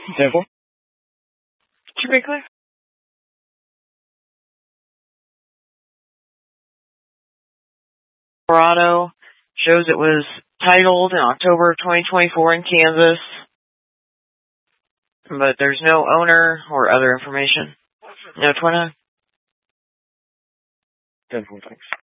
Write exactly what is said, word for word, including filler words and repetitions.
ten four. Should be clear. Colorado shows it was titled in October of twenty twenty-four in Kansas, but there's no owner or other information. No twin. ten four, thanks.